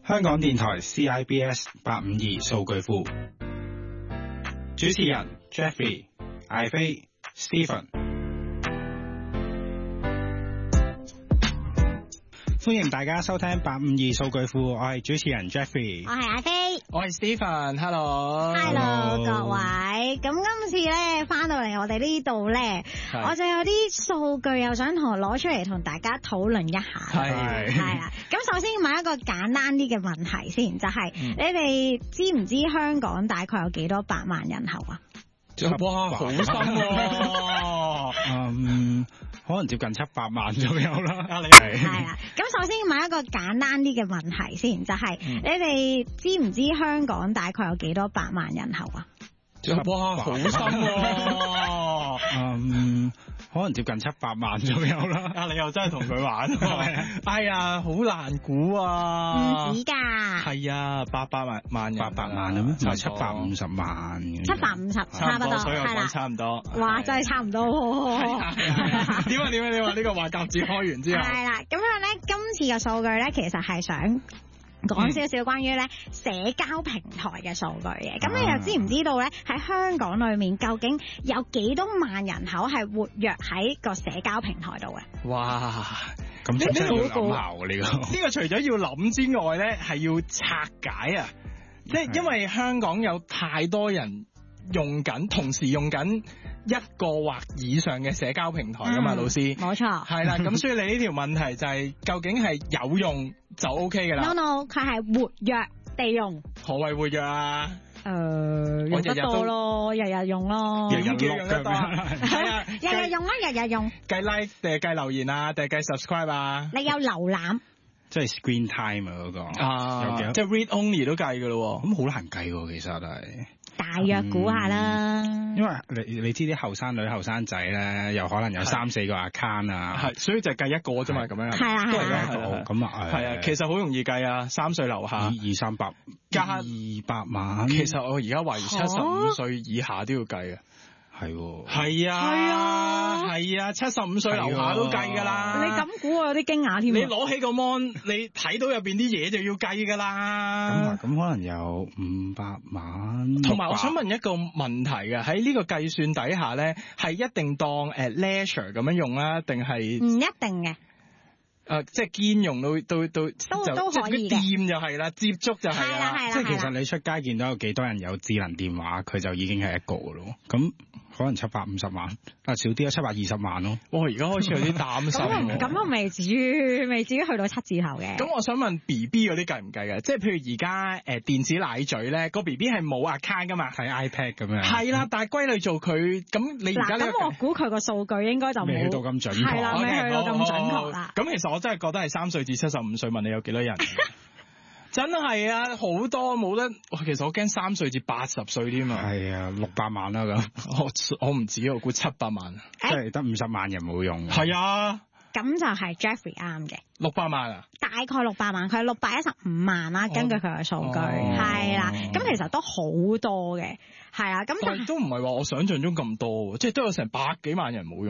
香港電台 CIBS 852數據庫，主持人 Jeffrey、艾飛、Stephen， 歡迎大家收聽852數據庫，我係主持人 Jeffrey， 我係艾飛， 我係 Stephen，Hello， 各位，咁今次咧翻到嚟我哋呢度咧，我就有啲數據又想攞出嚟同大家討論一下，係啦。咁首先問一個簡單啲嘅問題先，就係、你哋知唔知香港大概有幾多百萬人口啊？ 哇，好深喎！ 可能接近700萬左右啦。 係啦，咁首先問一個簡單啲嘅問題先，就係、你哋知唔知香港大概有幾多百萬人口啊？ 哇，好深喎！ 可能接近700萬左右啦。 你又真係同佢玩哎呀，好難估啊！ 唔止㗎。 係啊，800萬人 ，800萬啊咩？唔係750萬嘅。 750差唔多， 所以我係啦， 講差唔多。 哇，真係差唔多喎。 點啊？呢個話夾子開完之後。 係啦，咁樣咧，今次嘅數據咧，其實係想講少少關於咧社交平台嘅數據嘅。咁你又知唔知道咧喺香港裏面究竟有幾多萬人口係活躍喺個社交平台度嘅？ 哇！ 咁真係要諗下喎呢個。 呢個除咗要諗之外咧，係要拆解啊！即係因為香港有太多人同時用緊一個或以上嘅社交平台㗎嘛，老師。冇錯。係啦，咁所以你呢條問題就係究竟係有用就 OK 㗎啦。 No， 佢係活躍地用。 何謂活躍啊？ 用得多咯，日日用咯， 日日用得多。係啊， 日日用啦，日日用。 計 like 定係計留言啊，定係計 subscribe 啊？ 你有瀏覽。 即係 screen time 啊嗰個。 即係 read only 都計㗎咯喎。 咁好難計喎，其實係。 大約估下啦。 因為你知啲後生女後生仔咧，又可能有3-4個 account 啊。 係，所以就計一個啫嘛，咁樣。 係啊， 都係一個。咁啊係啊，其實好容易計啊，3歲樓下。 200-300加200萬。 其實我而家懷疑75歲以下都要計啊。 係喎。 係啊。係啊，75歲樓下都計㗎啦。 你咁估我有啲驚訝添。 你攞起個 mon，你睇到入邊啲嘢就要計㗎啦。 咁可能有500萬。 同埋我想問一個問題嘅，喺呢個計算底下咧，係一定當leisure 咁樣用啦，定係？唔一定嘅。即係兼容都可以嘅。掂就係啦，接觸就係啦。 即係其實你出街見到有幾多人有智能電話，佢就已經係一個㗎咯。咁可能750萬，少啲啊，720萬咯。 哇！而家開始有啲擔心。 咁啊，未至於去到7字頭嘅。 咁我想問 BB 嗰啲計唔計嘅？即係譬如而家電子奶嘴咧，個 BB 係冇 account 㗎嘛， 係 iPad 咁樣。 係啦，但係歸類做佢咁，你而家咧？ 咁我估佢個數據應該就未去到咁準確。 係啦，未去到咁準確啦。 咁其實我真係覺得係3歲至75歲，問你有幾多人？真係啊，好多冇得。其實我驚3歲至80歲添啊。 係啊，600萬啦咁。 我唔止，我估700萬。 即係得50萬人冇用。 係啊。 咁就係 Jeffrey 啱嘅。 600萬啊？ 大概600萬，佢係615萬啦。根據佢嘅數據，係啦。咁其實都好多嘅，係啊。咁但係都唔係話我想象中咁多，即係都有成100幾萬人冇用。